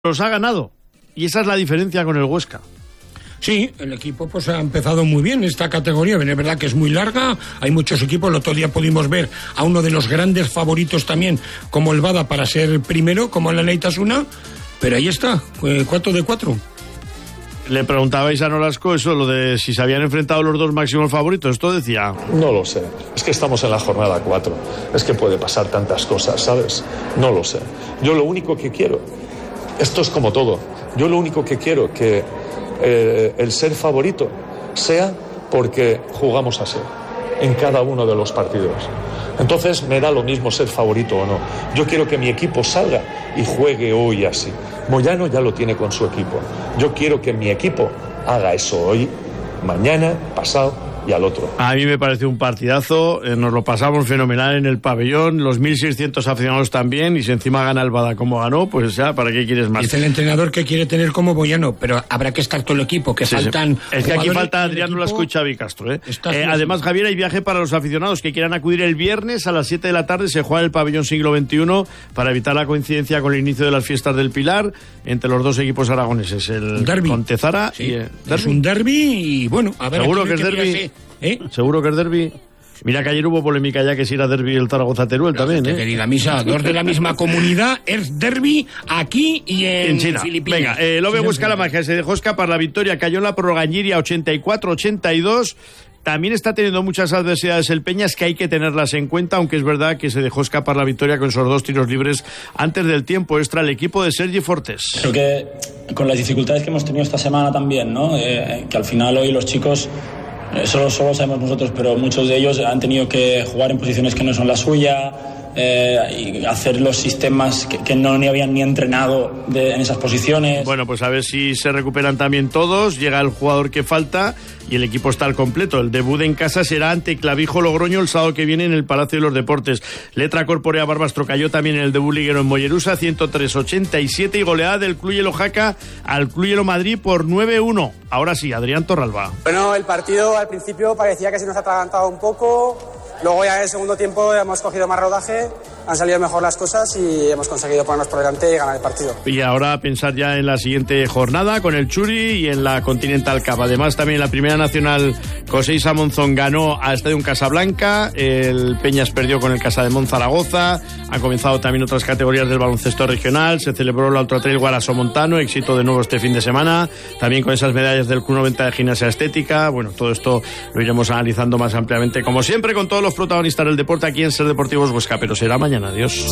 los ha ganado. Y esa es la diferencia con el Huesca. Sí, el equipo pues ha empezado muy bien esta categoría, es verdad que es muy larga, hay muchos equipos, el otro día pudimos ver a uno de los grandes favoritos también, como el Bada para ser primero, como el Neitasuna, pero ahí está, 4 de 4. Le preguntabais a Nolasco eso, lo de si se habían enfrentado los dos máximos favoritos, esto decía... No lo sé, es que estamos en la jornada 4, es que puede pasar tantas cosas, ¿sabes? No lo sé. Yo lo único que quiero, esto es como todo, yo lo único que quiero que el ser favorito sea porque jugamos así en cada uno de los partidos. Entonces me da lo mismo ser favorito o no. Yo quiero que mi equipo salga y juegue hoy así. Moyano ya lo tiene con su equipo. Yo quiero que mi equipo haga eso hoy, mañana, pasado y al otro. A mí me pareció un partidazo, nos lo pasamos fenomenal en el pabellón, los 1.600 aficionados también, y si encima gana el Bada como ganó, pues ya, ¿para qué quieres más? Dice el entrenador que quiere tener como Moyano, pero habrá que estar todo el equipo, que sí, faltan... Sí. Es que aquí falta Adrián Nolasco y Xavi Castro, ¿eh? Además, Javier, hay viaje para los aficionados que quieran acudir el viernes a las 7 de la tarde, se juega en el pabellón Siglo XXI para evitar la coincidencia con el inicio de las fiestas del Pilar, entre los dos equipos aragoneses, el derbi. Pontezara sí, y... es un derbi y bueno, a ver... ¿Seguro que es derbi? ¿Seguro que es derbi? Mira que ayer hubo polémica ya que si era derbi el Zaragoza-Teruel también, ¿eh? Querida misa, dos de la misma comunidad, es derbi aquí y en China. Filipinas. Venga, Lobe busca la magia, se dejó escapar la victoria, cayó en la prórroga en Lliria 84-82. También está teniendo muchas adversidades el Peñas que hay que tenerlas en cuenta, aunque es verdad que se dejó escapar la victoria con esos 2 tiros libres antes del tiempo extra el equipo de Sergi Fortes. Creo que con las dificultades que hemos tenido esta semana también, ¿no? Que al final hoy los chicos... Solo sabemos nosotros, pero muchos de ellos han tenido que jugar en posiciones que no son la suya, y hacer los sistemas que no ni habían ni entrenado en esas posiciones. Bueno, pues a ver si se recuperan también todos, llega el jugador que falta y el equipo está al completo. El debut en casa será ante Clavijo Logroño el sábado que viene en el Palacio de los Deportes. Letra corpórea Barbastro cayó también en el debut liguero en Mollerusa, 103-87, y goleada del Club Hielo Jaca al Club Hielo Madrid por 9-1. Ahora sí, Adrián Torralba. Bueno, el partido al principio parecía que se nos ha atragantado un poco. Luego ya en el segundo tiempo hemos cogido más rodaje, han salido mejor las cosas y hemos conseguido ponernos por delante y ganar el partido. Y ahora pensar ya en la siguiente jornada con el Churi y en la Continental Cup. Además también en la Primera Nacional Coseisa Monzón ganó al Estadio Casablanca, el Peñas perdió con el Casademont Zaragoza, han comenzado también otras categorías del baloncesto regional, se celebró la Ultra Trail Guaraso Montano, éxito de nuevo este fin de semana, también con esas medallas del Club 90 de gimnasia estética. Bueno, todo esto lo iremos analizando más ampliamente, como siempre, con todos los protagonistas del deporte aquí en Ser Deportivos Huesca, pero será mañana. Adiós.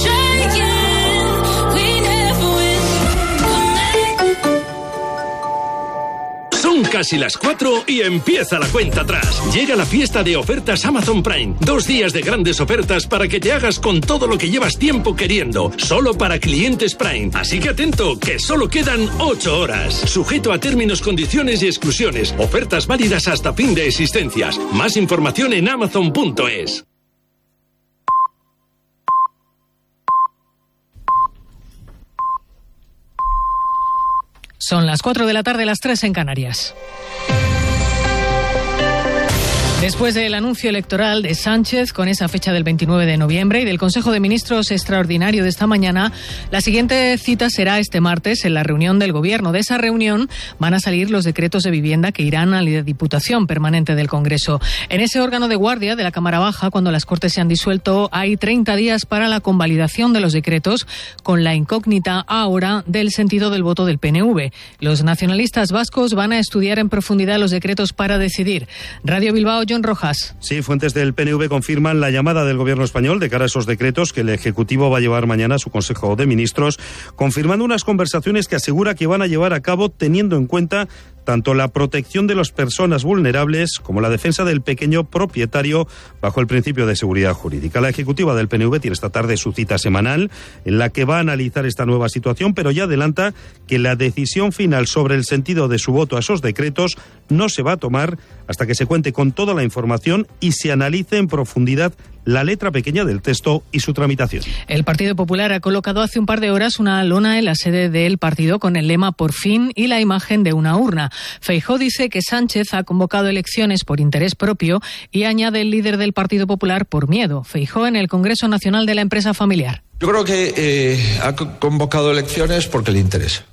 Son casi las 4 y empieza la cuenta atrás. Llega la fiesta de ofertas Amazon Prime. 2 días de grandes ofertas para que te hagas con todo lo que llevas tiempo queriendo. Solo para clientes Prime. Así que atento, que solo quedan 8 horas. Sujeto a términos, condiciones y exclusiones. Ofertas válidas hasta fin de existencias. Más información en Amazon.es. Son las 4 de la tarde, las 3 en Canarias. Después del anuncio electoral de Sánchez con esa fecha del 29 de noviembre y del Consejo de Ministros extraordinario de esta mañana, la siguiente cita será este martes en la reunión del Gobierno. De esa reunión van a salir los decretos de vivienda que irán a la Diputación Permanente del Congreso. En ese órgano de guardia de la Cámara Baja, cuando las Cortes se han disuelto, hay 30 días para la convalidación de los decretos, con la incógnita ahora del sentido del voto del PNV. Los nacionalistas vascos van a estudiar en profundidad los decretos para decidir. Radio Bilbao, John Rojas. Sí, fuentes del PNV confirman la llamada del Gobierno español de cara a esos decretos que el Ejecutivo va a llevar mañana a su Consejo de Ministros, confirmando unas conversaciones que asegura que van a llevar a cabo teniendo en cuenta tanto la protección de las personas vulnerables como la defensa del pequeño propietario bajo el principio de seguridad jurídica. La ejecutiva del PNV tiene esta tarde su cita semanal en la que va a analizar esta nueva situación, pero ya adelanta que la decisión final sobre el sentido de su voto a esos decretos no se va a tomar hasta que se cuente con toda la información y se analice en profundidad la letra pequeña del texto y su tramitación. El Partido Popular ha colocado hace un par de horas una lona en la sede del partido con el lema "Por fin" y la imagen de una urna. Feijóo dice que Sánchez ha convocado elecciones por interés propio y añade el líder del Partido Popular por miedo. Feijóo en el Congreso Nacional de la Empresa Familiar. Yo creo que ha convocado elecciones porque le interesa.